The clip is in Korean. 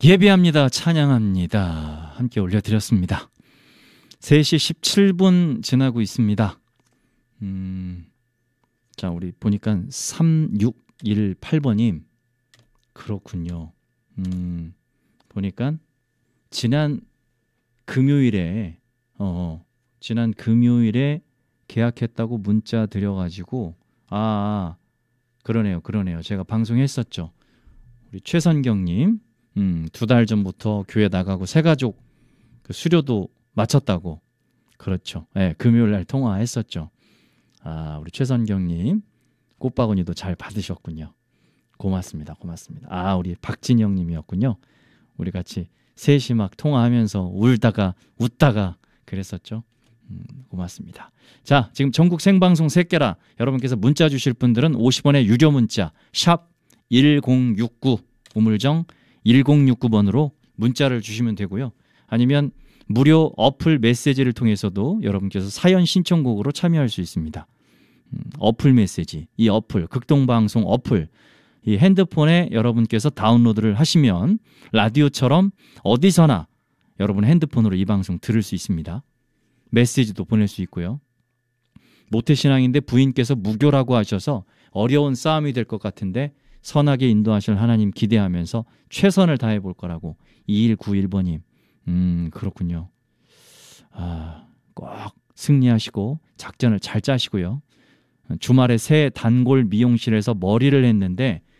예배합니다. 찬양합니다. 함께 올려드렸습니다. 3시 17분 지나고 있습니다. 자, 우리 보니까 3618번님. 그렇군요. 보니까 지난 금요일에 계약했다고 문자 드려가지고 그러네요. 제가 방송했었죠. 우리 최선경님 2달 전부터 교회 나가고 새가족 그 수료도 마쳤다고. 그렇죠. 네, 금요일날 통화했었죠. 우리 최선경님 꽃바구니도 잘 받으셨군요. 고맙습니다. 우리 박진영님이었군요. 우리 같이 셋이 막 통화하면서 울다가 웃다가 그랬었죠. 고맙습니다. 자, 지금 전국 생방송 새끼라 여러분께서 문자 주실 분들은 50원의 유료 문자 샵 1069 우물정 1069번으로 문자를 주시면 되고요. 아니면 무료 어플 메시지를 통해서도 여러분께서 사연 신청곡으로 참여할 수 있습니다. 어플 메시지, 이 어플, 극동방송 어플, 이 핸드폰에 여러분께서 다운로드를 하시면 라디오처럼 어디서나 여러분 핸드폰으로 이 방송 들을 수 있습니다. 메시지도 보낼 수 있고요. 모태신앙인데 부인께서 무교라고 하셔서 어려운 싸움이 될 것 같은데 선하게 인도하실 하나님 기대하면서 최선을 다해 볼 거라고 2191번님. 그렇군요. 꼭 승리하시고 작전을 잘 짜시고요. 주말에 새 단골 미용실에서 머리를 했는데